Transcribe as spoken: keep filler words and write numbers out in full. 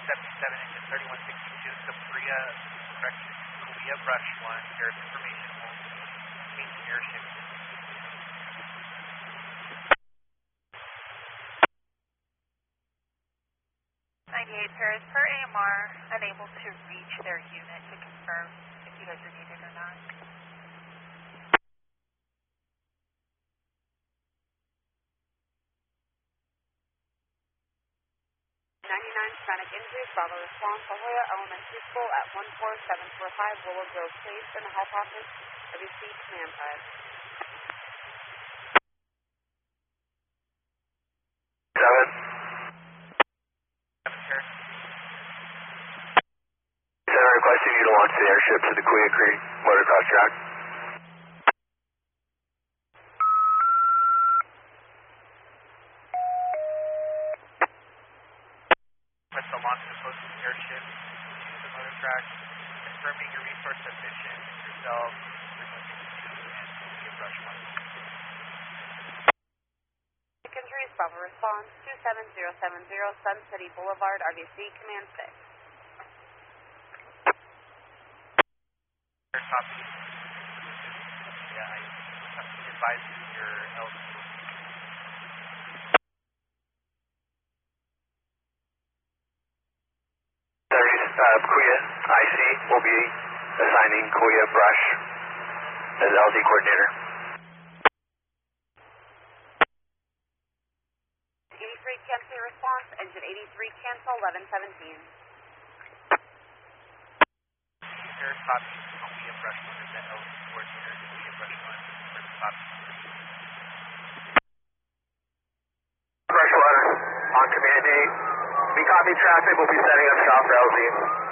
seventy-seven, engine thirty-one sixty-two, Capria, correction, Kuya Brush one, Garrett information, change airship. ninety-eight Paris, per A M R, unable to reach their unit to confirm if you guys are needed or not. ninety-nine Hispanic Injury, Bravo response, La Jolla Elementary School at one four seven four five Willow Grove Place in the Health Office, W C Command five. Seven. Seven, requesting you to launch the airship to the Kuya Creek motocross track. Request to launch the posted airship to the motor track, confirming your resource sufficient, yourself, thirty-one sixty-two, and Kuya Brush one. Injuries, Bravo response, two seven zero seven zero Sun City Boulevard, R V C Command six. Copy. Yeah, I advise you your L C. Uh, Kuya I C will be assigning Kuya Brush as L Z coordinator. eighty-three cancel response, engine eighty-three cancel, eleven seventeen. Here, copy. Kuya Brush one is the L Z coordinator. Kuya Brush one, first copy. Brush one on command eight. We copy traffic. We'll be setting up south for L Z.